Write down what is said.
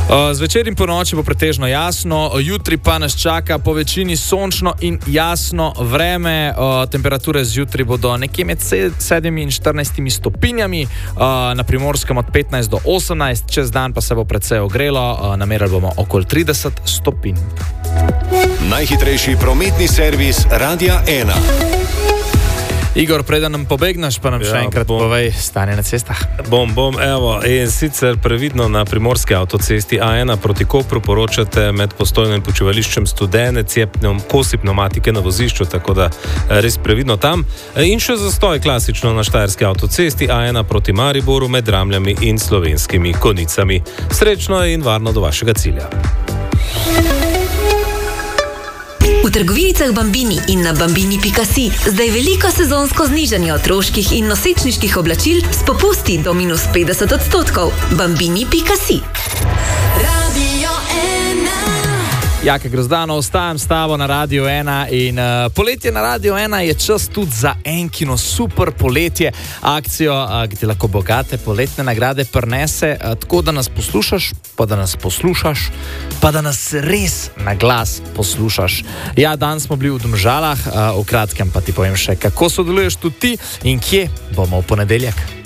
Zvečer in po noči bo pretežno jasno, jutri pa nas čaka po večini sončno in jasno vreme. Temperature zjutraj bodo nekje med 7 in 14 stopinjami, na Primorskem od 15 do 18, čez dan pa se bo precej ogrelo, namerali bomo okoli 30 stopinj. Najhitrejši prometni servis Radia 1. Igor, preden nam pobegneš, pa nam še enkrat povej stanje na cestah. Evo, in sicer previdno na primorski avtocesti A1 proti Kopru poročate med Postojno in počivališčem Studenec, kosi pneumatike na vozišču, tako da res previdno tam. In še zastoj klasično na štajerski avtocesti A1 proti Mariboru med Ramljami in Slovenskimi Konicami. Srečno in varno do vašega cilja. V trgovinicah Bambini in na bambini.si zdaj veliko sezonsko znižanje otroških in nosečniških oblačil s popusti do -50%. Bambini.si. Jaka Grozdano, ostajam s tabo na Radio 1 in poletje na Radio 1 je čas tudi za Enkino super poletje akcijo, ki ti lahko bogate poletne nagrade prinese, tako da nas poslušaš, pa da nas poslušaš, pa da nas res na glas poslušaš. Ja, danes smo bili v Domžalah, v kratkem pa ti povem še, kako sodeluješ tudi ti in kje bomo v ponedeljek.